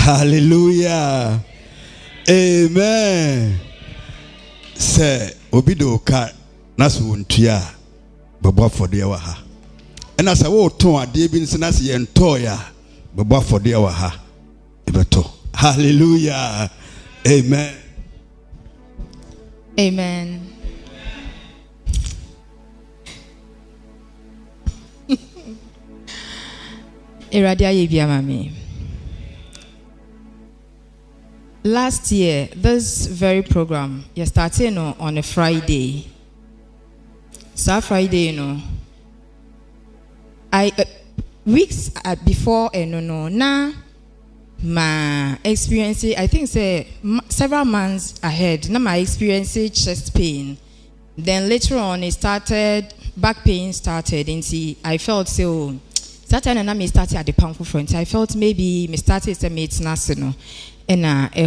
Hallelujah. Amen. Say obido ka naso wontua bebo afode wa ha. Ena say wo ton ade bi nse na se ye nto ya bebo afode wa ha. Ebeto. Hallelujah. Amen. Amen. Iradia yebia mami. Last year, this very program, you started on a Friday. So Friday, weeks before, now my experience, I think say several months ahead, now my experience chest pain. Then later on, it started, back pain started, and see, I felt so. Started and I started at the powerful front. I felt maybe me started to meet national. And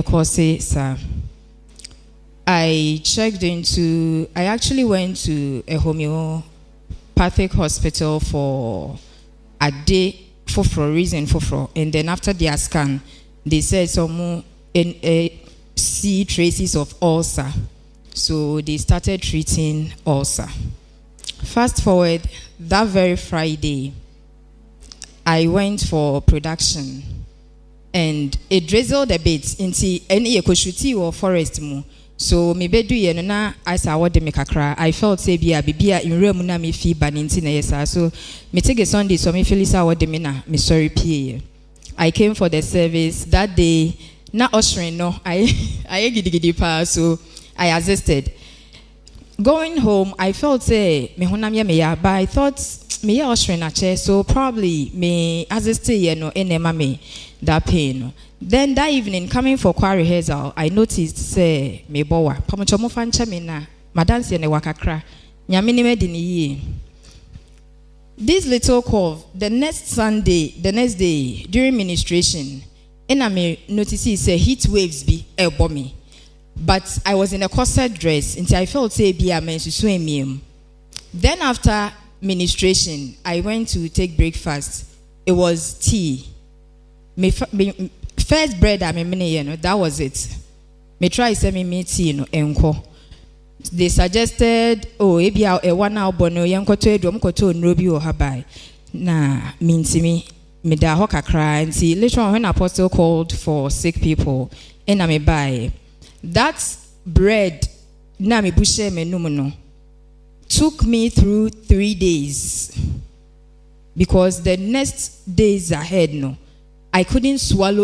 I checked into, I actually went to a homeopathic hospital for a day for a reason and then after their scan they said some see traces of ulcer, so they started treating ulcer. Fast forward, that very Friday I went for production. And it drizzled a bit into any ekoshuti or forest mu. So me bedu ye no na I saw what de me kakra. I felt say bia in room na me fi baninti na yesa. So me take a Sunday so me feel say what de me na me sorry pie. I came for the service that day. Na ushering no I gidi pa, so I assisted. Going home, I felt say me honam ye me ya, but I thought me ushering a chair, so probably me assist ye no enema me that pain. Then that evening, coming for choir rehearsal, I noticed say me bowa pamochomo fancha me na madansi ne wakakra nyamini me dini. This little cough, the next day during ministration, and I may notice say heat waves be elbow me. But I was in a corset dress until I felt say be a man to swim me. Then after ministration, I went to take breakfast. It was tea. Me first bread I mean, that was it. Me try send me tea enko. They suggested ebi a 1 hour bono yanko to edom koto nrobi o habai. Na mintimi me da ho kakra nti later on when apostle called for sick people and I me buy that bread na me bushe me no took me through 3 days, because the next days ahead I couldn't swallow